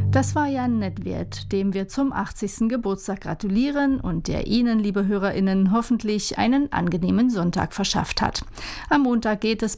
Das war Jan Nedvěd, dem wir zum 80. Geburtstag gratulieren und der Ihnen, liebe HörerInnen, hoffentlich einen angenehmen Sonntag verschafft hat. Am Montag geht es